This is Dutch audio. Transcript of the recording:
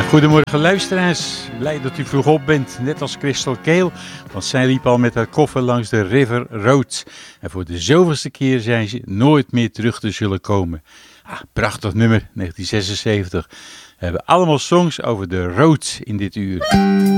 Goedemorgen luisteraars, blij dat u vroeg op bent, net als Crystal Cale, want zij liep al met haar koffer langs de River Road. En voor de zoveelste keer zei ze nooit meer terug te zullen komen. Prachtig nummer, 1976. We hebben allemaal songs over de road in dit uur.